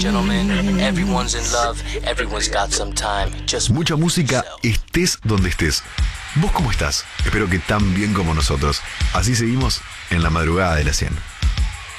gentlemen, everyone's in love, everyone's got some time. Just Mucha música, estés donde estés. ¿Vos cómo estás? Espero que tan bien como nosotros. Así seguimos en la madrugada de la 100.